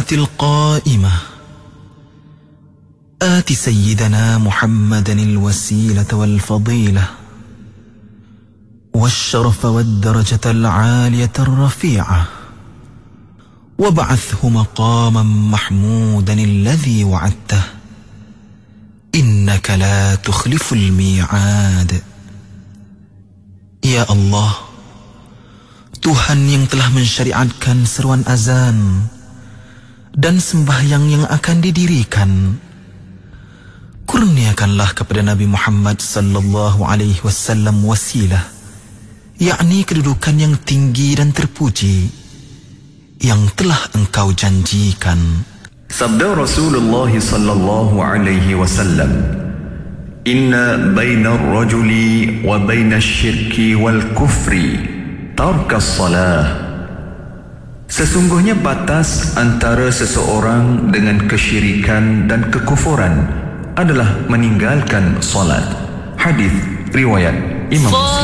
القائمة آت سيدنا محمدا الوسيلة والفضيلة والشرف والدرجة العالية الرفيعة وابعثه مقاما محمودا الذي وعدته إنك لا تخلف الميعاد. Ya Allah, Tuhan yang telah mensyariatkan seruan azan dan sembahyang yang akan didirikan, kurniakanlah kepada Nabi Muhammad sallallahu alaihi wasallam wasilah, yakni kedudukan yang tinggi dan terpuji yang telah engkau janjikan. Sabda Rasulullah sallallahu alaihi wasallam, inna baina ar-rajuli wa baina asy-syirki wal kufri tarkas salah. Sesungguhnya batas antara seseorang dengan kesyirikan dan kekufuran adalah meninggalkan salat. Hadis riwayat Imam Muslim.